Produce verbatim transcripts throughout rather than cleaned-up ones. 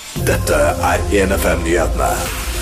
Dette er en F M-nyhetene.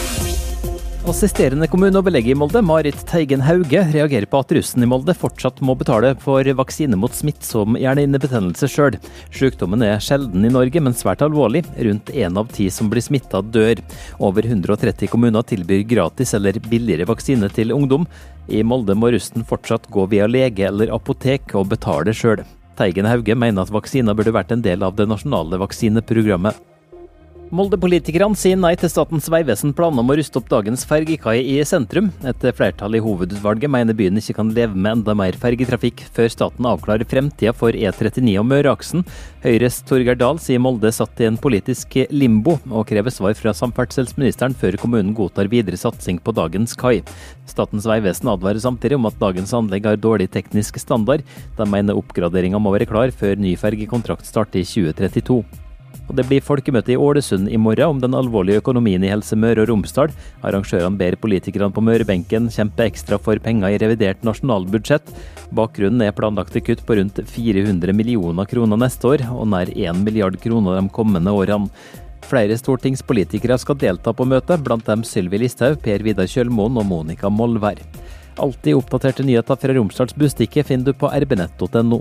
Assisterende kommuneoverlege i Molde, Marit Teigen Hauge, reagerer på at russen i Molde fortsatt må betale for vaksine mot smittsom hjernehinnebetennelse selv. Sykdommen er sjelden i Norge, men svært alvorlig. Rundt en av ti som blir smittet dør. Over hundre og tretti kommuner tilbyr gratis eller billigere vaksine til ungdom. I Molde må russen fortsatt gå via lege eller apotek og betale selv. Teigen Hauge mener at vaksiner burde vært en del av det nasjonale vaksineprogrammet. Molde-politikerne sier nei til Statens vegvesen planer om å ruste opp dagens fergekai i sentrum. Et flertall i hovedutvalget mener byen ikke kan leve med enda mer fergetrafikk før staten avklarer fremtiden for E trettini og Møreaksen. Høyres Torgeir Dahl sier Molde satt i en politisk limbo og krever svar fra samferdselsministeren før kommunen godtar videre satsing på dagens kai. Statens vegvesen advarer samtidig om at dagens anlegg har dårlig teknisk standard. De mener oppgraderingen må være klar før ny fergekontrakt starter i tjue trettito. Og det blir folkemøte i Ålesund i morgen om den alvorlige økonomien i Helse Møre og Romsdal. Arrangørene ber politikerne på Mørebenken kjempe ekstra for penger i revidert nasjonalbudsjett. Bakgrunnen er planlagte kutt på rundt fire hundre millioner kroner neste år, og nær en milliard kroner de kommende årene. Flere stortingspolitikere skal delta på møtet, blant dem Sylvi Listhaug, Per Vidar Kjølmoen og Monica Molvær. Alltid oppdaterte nyheter fra Romsdals Bustikke finner du på r b nett punktum n o.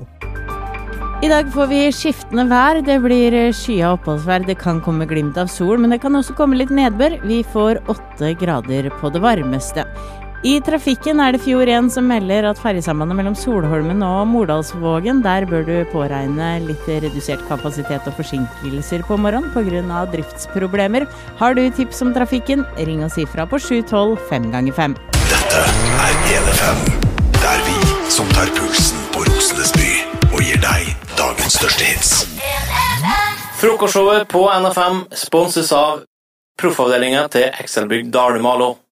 I dag får vi skiftende vær. Det blir skyet oppholdsvær. Det kan komme glimt av sol, men det kan også komme litt nedbør. Vi får åtte grader på det varmeste. I trafikken er det Fjord én som melder at ferjesambandet mellom Solholmen og Mordalsvågen, der bør du påregne litt redusert kapasitet og forsinkelser på morgenen på grunn av driftsproblemer. Har du tips om trafikken, ring oss ifra på sju tolv fem ganger fem. Dette er en F M, der vi som tar pulsen på Rosenesby og gir deg dagens største hits. Frokostshowet på N F M sponses av proffavdelingen til Excelbygg Dalmalo.